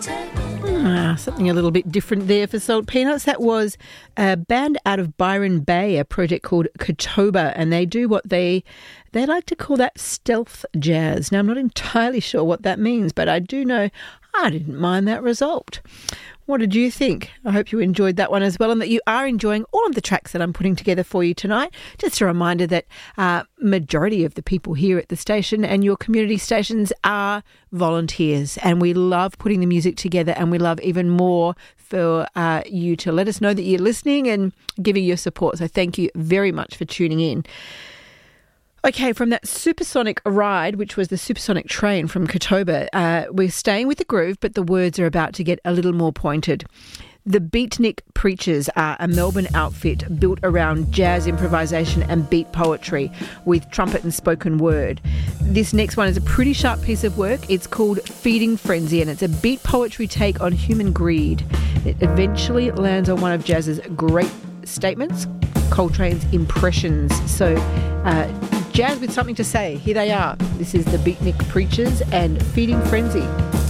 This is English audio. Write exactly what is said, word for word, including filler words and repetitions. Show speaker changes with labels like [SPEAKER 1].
[SPEAKER 1] Ah, something a little bit different there for Salt Peanuts. That was a band out of Byron Bay, a project called Kotoba, and they do what they they like to call that stealth jazz. Now, I'm not entirely sure what that means, but I do know I didn't mind that result. What did you think? I hope you enjoyed that one as well, and that you are enjoying all of the tracks that I'm putting together for you tonight. Just a reminder that uh, majority of the people here at the station and your community stations are volunteers, and we love putting the music together, and we love even more for uh, you to let us know that you're listening and giving your support. So thank you very much for tuning in. Okay, from that supersonic ride, which was the supersonic train from Kotoba, uh, we're staying with the groove, but the words are about to get a little more pointed. The Beatnik Preachers are a Melbourne outfit built around jazz improvisation and beat poetry with trumpet and spoken word. This next one is a pretty sharp piece of work. It's called Feeding Frenzy, and it's a beat poetry take on human greed. It eventually lands on one of jazz's great statements, Coltrane's Impressions. So, uh, jazz with something to say. Here they are. This is the Beatnik Preachers and Feeding Frenzy.